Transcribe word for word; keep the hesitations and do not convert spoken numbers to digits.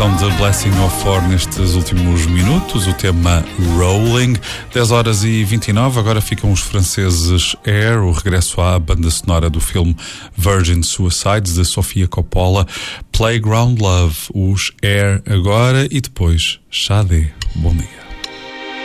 versão de Blessing of Four nestes últimos minutos, o tema Rolling. dez horas e vinte e nove, agora ficam os franceses Air, o regresso à banda sonora do filme Virgin Suicides, de Sofia Coppola. Playground Love, os Air agora e depois Xadé. Bom dia.